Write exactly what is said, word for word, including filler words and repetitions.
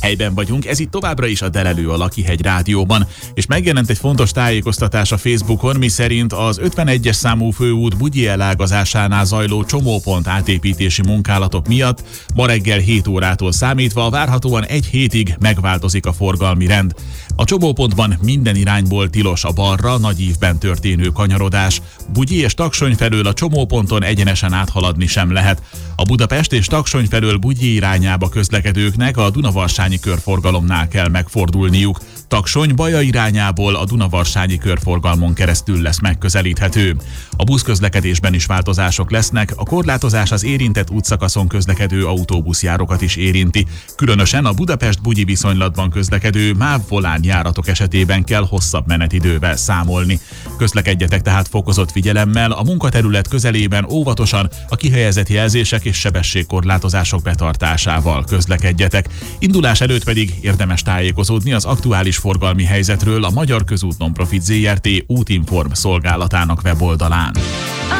Helyben vagyunk, ez itt továbbra is a Delelő a Lakihegy rádióban, és megjelent egy fontos tájékoztatás a Facebookon, miszerint az ötvenegyes számú főút Bugyi elágazásánál zajló csomópont átépítési munkálatok miatt ma reggel hét órától számítva várhatóan egy hétig megváltozik a forgalmi rend. A csomópontban minden irányból tilos a balra, nagy ívben történő kanyarodás. Bugyi és Taksony felől a csomóponton egyenesen áthaladni sem lehet. A Budapest és Taksony felől Bugyi irányába közlekedőknek a Dunavarsányi körforgalomnál kell megfordulniuk. Taksony Baja irányából a Dunavarsányi körforgalmon keresztül lesz megközelíthető. A buszközlekedésben is változások lesznek, a korlátozás az érintett útszakaszon közlekedő autóbuszjárokat is érinti. Különösen a Budapest-Bugyi viszonylatban közlekedő MÁV-Volán járatok esetében kell hosszabb menetidővel számolni. Közlekedjetek tehát fokozott figyelemmel, a munkaterület közelében óvatosan, a kihelyezett jelzések és sebességkorlátozások betartásával közlekedjetek. Indulás előtt pedig érdemes tájékozódni az aktuális forgalmi helyzetről a Magyar Közút Nonprofit Zrt. Útinform szolgálatának weboldalán.